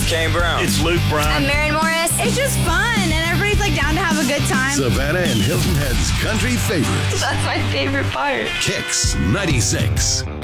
Kane Brown. It's Luke Bryan. I'm Maren Morris. It's just fun, and everybody's like down to have a good time. Savannah and Hilton Head's country favorites. That's my favorite part. Kicks 96.